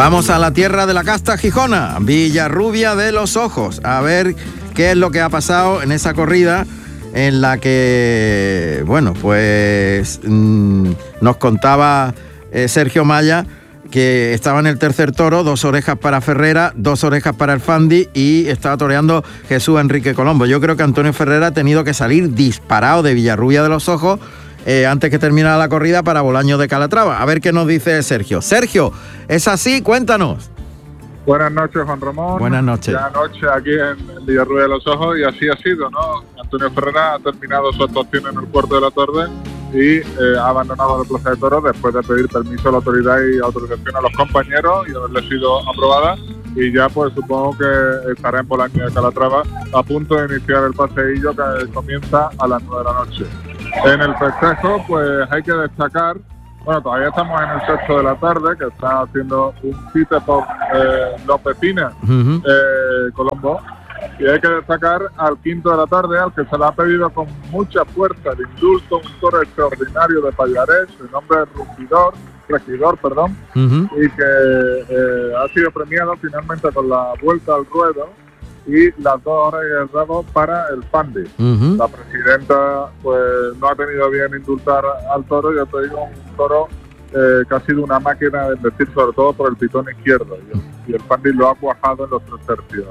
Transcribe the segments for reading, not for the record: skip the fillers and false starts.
Vamos a la tierra de la casta gijona, Villarrubia de los Ojos, a ver qué es lo que ha pasado en esa corrida en la que, bueno, pues nos contaba Sergio Maya que estaba en el tercer toro, 2 orejas para Ferrera, 2 orejas para el Fandi y estaba toreando Jesús Enrique Colombo. Yo creo que Antonio Ferrera ha tenido que salir disparado de Villarrubia de los Ojos antes que terminara la corrida para Bolaños de Calatrava. A ver qué nos dice Sergio. Sergio, ¿es así? Cuéntanos. Buenas noches, Juan Ramón. Buenas noches. Ya anoche aquí en Villarrubia de los Ojos y así ha sido, ¿no? Antonio Ferrera ha terminado su actuación en el Puerto de la Torre y ha abandonado la Plaza de Toros después de pedir permiso a la autoridad y autorización a los compañeros y haberle sido aprobada. Y ya pues supongo que estará en Bolaños de Calatrava a punto de iniciar el paseillo que comienza a las 9 de la noche. En el festejo pues hay que destacar, bueno, todavía estamos en el 6 de la tarde, que está haciendo un cite por López Pina, Colombo, y hay que destacar al 5 de la tarde, al que se le ha pedido con mucha fuerza el indulto, un toro extraordinario de Pallarés, de nombre regidor, y que ha sido premiado finalmente con la vuelta al ruedo y las 2 horas y el rabo para el Fandi. La presidenta pues no ha tenido bien indultar al toro, yo te digo, un toro que ha sido una máquina de vestir, sobre todo por el pitón izquierdo, y el Fandi lo ha cuajado en los 3 tercios.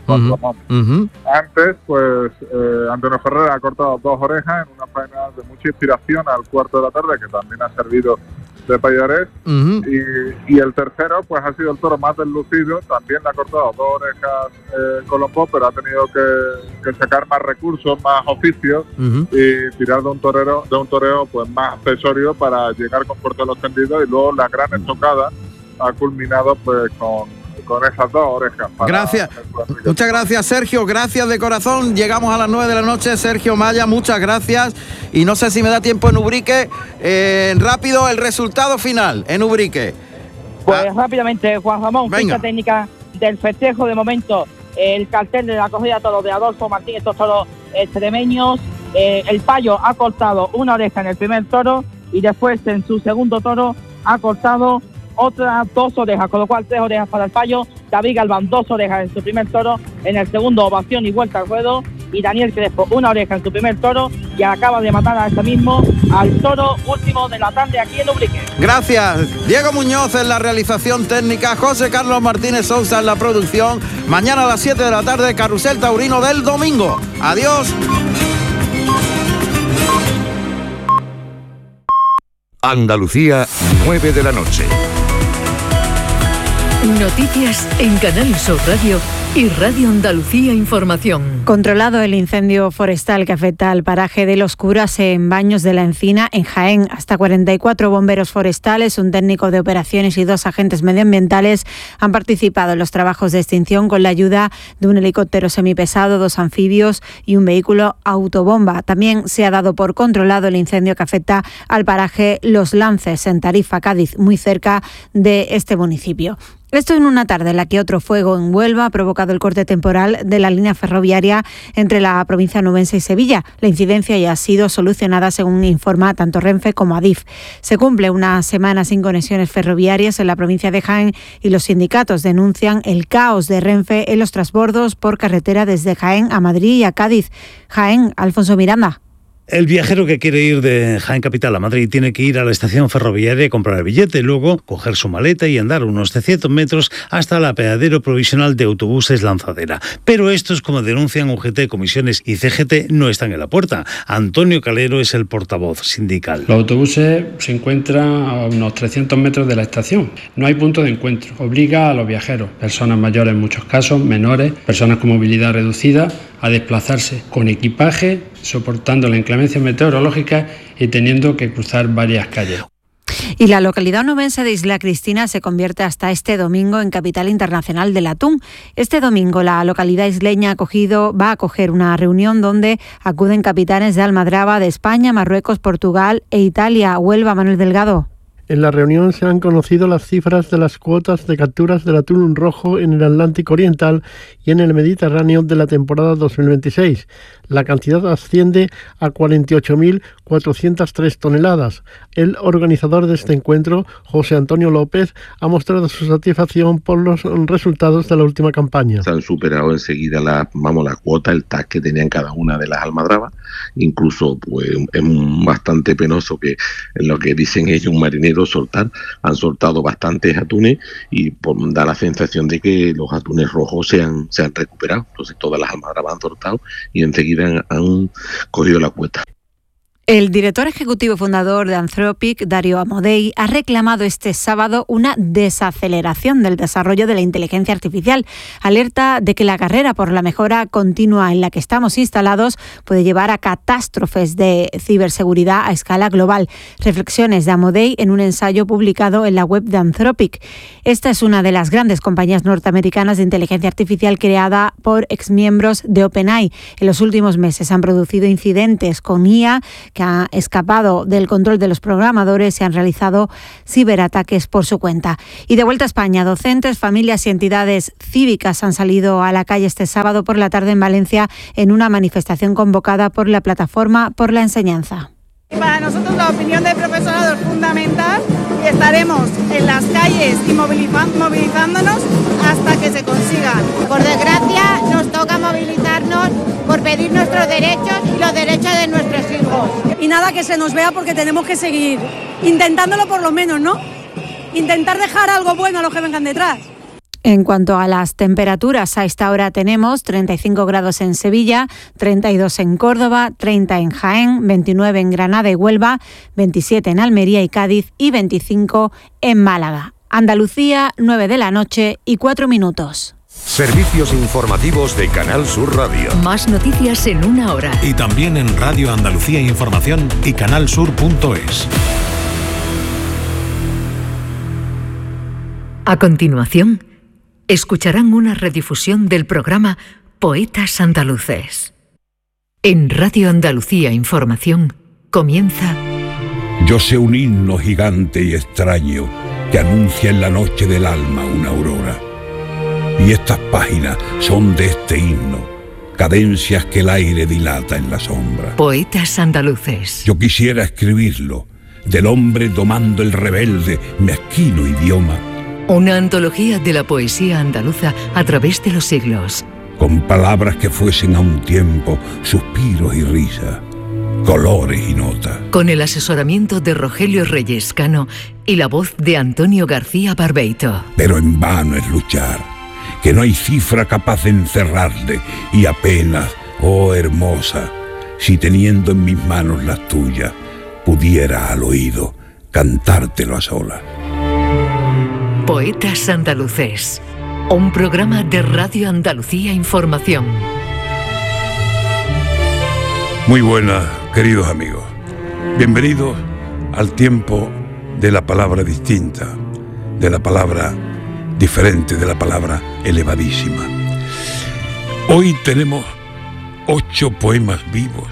Antes, pues Antonio Ferrera ha cortado 2 orejas en una faena de mucha inspiración al 4 de la tarde, que también ha servido de Pallarés, y el tercero pues ha sido el toro más deslucido, también le ha cortado 2 orejas Colombo, pero ha tenido que sacar más recursos, más oficios y tirar de un toreo pues más accesorio para llegar con fuerte a los tendidos, y luego la gran estocada ha culminado pues con esas 2 orejas. Gracias. Muchas gracias, Sergio. Gracias de corazón. Llegamos a las 9 de la noche. Sergio Maya, muchas gracias. Y no sé si me da tiempo en Ubrique. Rápido, el resultado final en Ubrique. Pues rápidamente, Juan Ramón, ficha técnica del festejo. De momento, el cartel de la corrida de toros de Adolfo Martín, estos toros extremeños. El Payo ha cortado 1 oreja en el primer toro y después en su segundo toro ha cortado otras 2 orejas, con lo cual 3 orejas para el Payo. David Galván 2 orejas en su primer toro, en el segundo ovación y vuelta al ruedo, y Daniel Crespo 1 oreja en su primer toro y acaba de matar a ese mismo al toro último de la tarde aquí en Ubrique. Gracias. Diego Muñoz en la realización técnica, José Carlos Martínez Sousa en la producción. Mañana a las 7 de la tarde, Carrusel Taurino del domingo. Adiós. Andalucía, 9 de la noche. Noticias en Canal Sur Radio y Radio Andalucía Información. Controlado el incendio forestal que afecta al paraje de Los Curas en Baños de la Encina, en Jaén. Hasta 44 bomberos forestales, un técnico de operaciones y 2 agentes medioambientales han participado en los trabajos de extinción con la ayuda de un helicóptero semipesado, 2 anfibios y un vehículo autobomba. También se ha dado por controlado el incendio que afecta al paraje Los Lances, en Tarifa, Cádiz, muy cerca de este municipio. Esto en una tarde en la que otro fuego en Huelva ha provocado el corte temporal de la línea ferroviaria entre la provincia nubense y Sevilla. La incidencia ya ha sido solucionada, según informa tanto Renfe como Adif. Se cumple una semana sin conexiones ferroviarias en la provincia de Jaén y los sindicatos denuncian el caos de Renfe en los transbordos por carretera desde Jaén a Madrid y a Cádiz. Jaén, Alfonso Miranda. El viajero que quiere ir de Jaén Capital a Madrid tiene que ir a la estación ferroviaria y comprar el billete, luego coger su maleta y andar unos 300 metros hasta el apeadero provisional de autobuses Lanzadera. Pero estos, como denuncian UGT, Comisiones y CGT, no están en la puerta. Antonio Calero es el portavoz sindical. Los autobuses se encuentran a unos 300 metros de la estación. No hay punto de encuentro. Obliga a los viajeros, personas mayores en muchos casos, menores, personas con movilidad reducida, a desplazarse con equipaje, soportando la inclemencia meteorológica y teniendo que cruzar varias calles. Y la localidad onubense de Isla Cristina se convierte hasta este domingo en capital internacional del atún. Este domingo la localidad isleña va a acoger una reunión donde acuden capitanes de Almadraba, de España, Marruecos, Portugal e Italia. Huelva, Manuel Delgado. En la reunión se han conocido las cifras de las cuotas de capturas del atún rojo en el Atlántico Oriental y en el Mediterráneo de la temporada 2026. La cantidad asciende a 48.403 toneladas. El organizador de este encuentro, José Antonio López, ha mostrado su satisfacción por los resultados de la última campaña. Se han superado enseguida la cuota, el TAC que tenían cada una de las almadrabas. Incluso pues es bastante penoso que en lo que dicen ellos un marinero soltar, han soltado bastantes atunes y da la sensación de que los atunes rojos se han recuperado. Entonces todas las almadrabas han soltado y enseguida han cogido la cuota. El director ejecutivo fundador de Anthropic, Dario Amodei, ha reclamado este sábado una desaceleración del desarrollo de la inteligencia artificial. Alerta de que la carrera por la mejora continua en la que estamos instalados puede llevar a catástrofes de ciberseguridad a escala global. Reflexiones de Amodei en un ensayo publicado en la web de Anthropic. Esta es una de las grandes compañías norteamericanas de inteligencia artificial creada por exmiembros de OpenAI. En los últimos meses han producido incidentes con IA que ha escapado del control de los programadores y han realizado ciberataques por su cuenta. Y de vuelta a España, docentes, familias y entidades cívicas han salido a la calle este sábado por la tarde en Valencia en una manifestación convocada por la Plataforma por la Enseñanza. Para nosotros la opinión del profesorado es fundamental y estaremos en las calles y movilizándonos hasta que se consigan. Por desgracia nos toca movilizarnos por pedir nuestros derechos y los derechos de nuestros hijos. Y nada que se nos vea porque tenemos que seguir intentándolo por lo menos, ¿no? Intentar dejar algo bueno a los que vengan detrás. En cuanto a las temperaturas, a esta hora tenemos 35 grados en Sevilla, 32 en Córdoba, 30 en Jaén, 29 en Granada y Huelva, 27 en Almería y Cádiz y 25 en Málaga. Andalucía, 9 de la noche y 4 minutos. Servicios informativos de Canal Sur Radio. Más noticias en una hora. Y también en Radio Andalucía Información y canalsur.es. A continuación, escucharán una redifusión del programa Poetas Andaluces. En Radio Andalucía Información comienza... Yo sé un himno gigante y extraño que anuncia en la noche del alma una aurora. Y estas páginas son de este himno, cadencias que el aire dilata en la sombra. Poetas Andaluces. Yo quisiera escribirlo, del hombre domando el rebelde, mezquino idioma. Una antología de la poesía andaluza a través de los siglos. Con palabras que fuesen a un tiempo suspiros y risas, colores y notas. Con el asesoramiento de Rogelio Reyes Cano y la voz de Antonio García Barbeito. Pero en vano es luchar, que no hay cifra capaz de encerrarle, y apenas, oh hermosa, si teniendo en mis manos las tuyas, pudiera al oído cantártelo a solas. Poetas Andaluces, un programa de Radio Andalucía Información. Muy buenas, queridos amigos. Bienvenidos al tiempo de la palabra distinta, de la palabra diferente, de la palabra elevadísima. Hoy tenemos 8 poemas vivos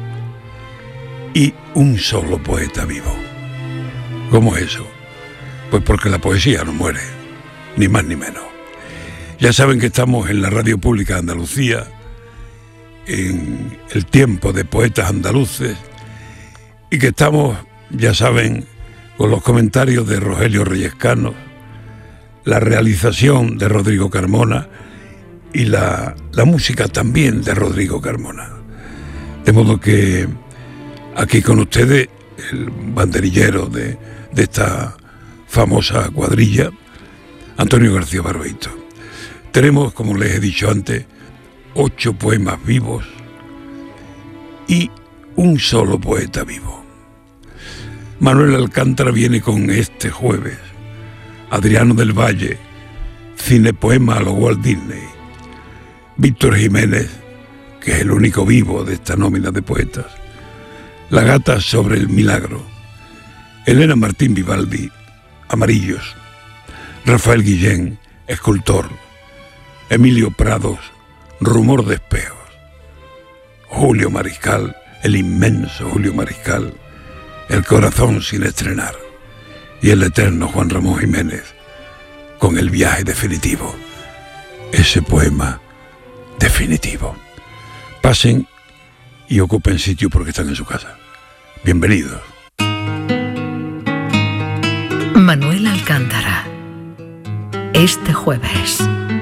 y un solo poeta vivo. ¿Cómo es eso? Pues porque la poesía no muere, ni más ni menos. Ya saben que estamos en la Radio Pública de Andalucía, en el tiempo de Poetas Andaluces, y que estamos, ya saben, con los comentarios de Rogelio Reyes Cano, la realización de Rodrigo Carmona y la música también de Rodrigo Carmona. De modo que aquí con ustedes, el banderillero de esta famosa cuadrilla, Antonio García Barbeito. Tenemos, como les he dicho antes, 8 poemas vivos y un solo poeta vivo. Manuel Alcántara viene con este jueves, Adriano del Valle, cinepoema a lo Walt Disney, Víctor Jiménez, que es el único vivo de esta nómina de poetas, La gata sobre el milagro, Elena Martín Vivaldi, Amarillos, Rafael Guillén, escultor, Emilio Prados, Rumor de espejos, Julio Mariscal, el inmenso Julio Mariscal, El corazón sin estrenar, y el eterno Juan Ramón Jiménez con El viaje definitivo, ese poema definitivo. Pasen y ocupen sitio porque están en su casa. Bienvenidos. Manuel Alcántara. Este jueves.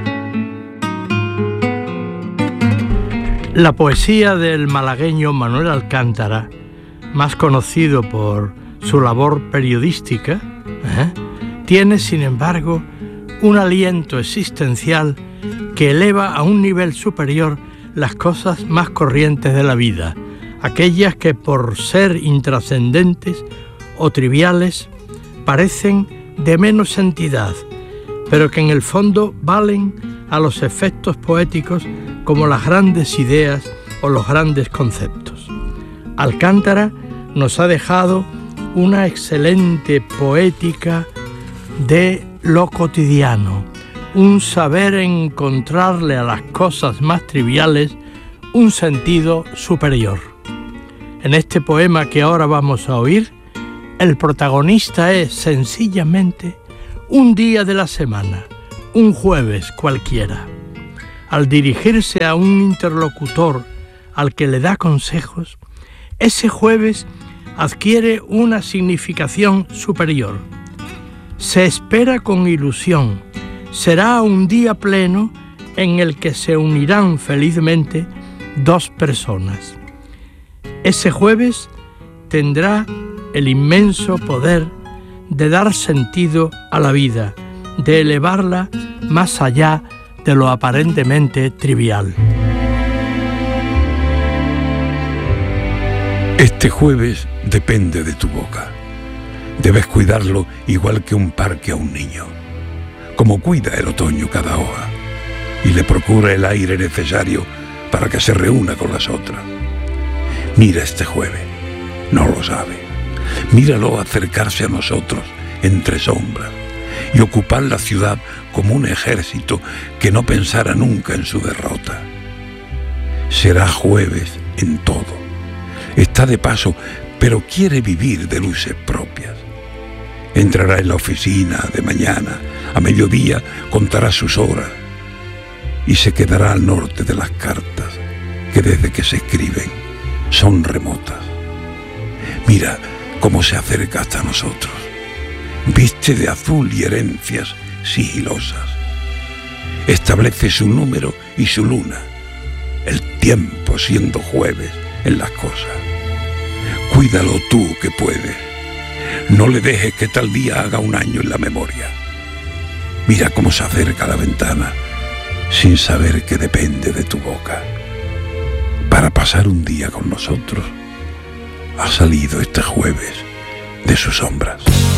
La poesía del malagueño Manuel Alcántara, más conocido por su labor periodística, tiene, sin embargo, un aliento existencial que eleva a un nivel superior las cosas más corrientes de la vida, aquellas que por ser intrascendentes o triviales parecen de menos entidad, pero que en el fondo valen a los efectos poéticos como las grandes ideas o los grandes conceptos. Alcántara nos ha dejado una excelente poética de lo cotidiano, un saber encontrarle a las cosas más triviales un sentido superior. En este poema que ahora vamos a oír, el protagonista es sencillamente un día de la semana, un jueves cualquiera. Al dirigirse a un interlocutor al que le da consejos, ese jueves adquiere una significación superior. Se espera con ilusión. Será un día pleno en el que se unirán felizmente dos personas. Ese jueves tendrá el inmenso poder de dar sentido a la vida, de elevarla más allá de lo aparentemente trivial. Este jueves depende de tu boca. Debes cuidarlo igual que un parque a un niño, como cuida el otoño cada hoja, y le procura el aire necesario para que se reúna con las otras. Mira este jueves, no lo sabe. Míralo acercarse a nosotros entre sombras y ocupar la ciudad como un ejército que no pensara nunca en su derrota. Será jueves en todo. Está de paso, pero quiere vivir de luces propias. Entrará en la oficina de mañana, a mediodía contará sus horas y se quedará al norte de las cartas que desde que se escriben son remotas. Mira cómo se acerca hasta nosotros. Viste de azul y herencias sigilosas. Establece su número y su luna, el tiempo siendo jueves en las cosas. Cuídalo tú que puedes. No le dejes que tal día haga un año en la memoria. Mira cómo se acerca a la ventana sin saber que depende de tu boca. Para pasar un día con nosotros, ha salido este jueves de sus sombras.